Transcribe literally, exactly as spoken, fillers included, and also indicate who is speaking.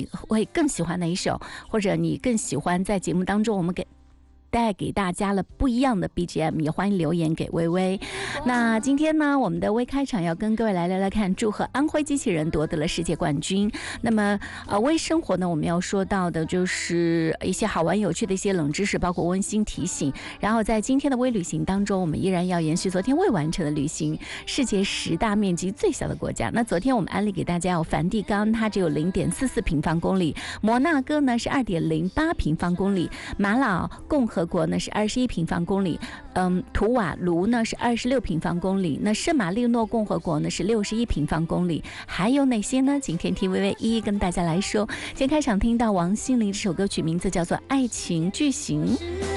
Speaker 1: 你会更喜欢哪一首，或者你更喜欢在节目当中我们给带给大家了不一样的 B G M， 也欢迎留言给微微。那今天呢，我们的微开场要跟各位来聊聊看，祝贺安徽机器人夺得了世界冠军。那么呃，微生活呢，我们要说到的就是一些好玩有趣的一些冷知识，包括温馨提醒。然后在今天的微旅行当中，我们依然要延续昨天未完成的旅行，世界十大面积最小的国家。那昨天我们安利给大家有梵蒂冈，它只有 零点四四平方公里；摩纳哥呢是 二点零八平方公里；马老共和国呢是二十一平方公里，嗯，图瓦卢呢是二十六平方公里，那圣马力诺共和国呢是六十一平方公里，还有哪些呢？今天听微微一一跟大家来说。先开场听到王心凌这首歌曲，名字叫做《爱情巨型》。